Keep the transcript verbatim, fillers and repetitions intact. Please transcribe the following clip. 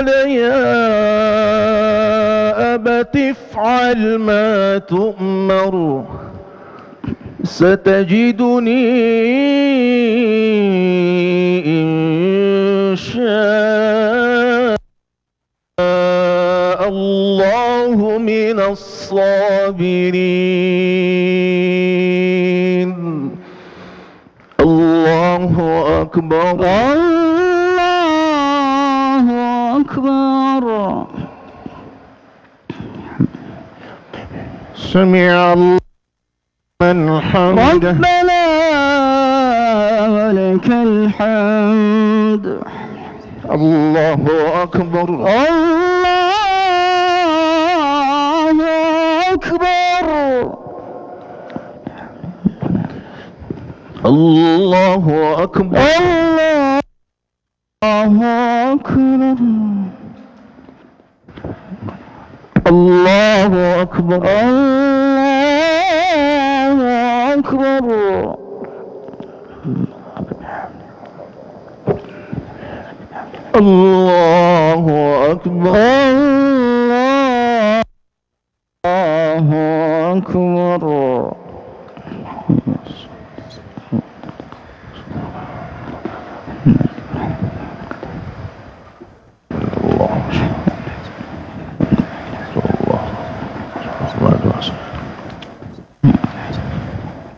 قال يا أبت افعل ما تؤمر ستجدني إن شاء الله من الصابرين. الله أكبر. الله أكبر. سمع الله من حمده. ربنا ولك الحمد. الله أكبر. الله أكبر. الله أكبر. الله أكبر. الله أكبر. الله أكبر. الله أكبر. الله أكبر.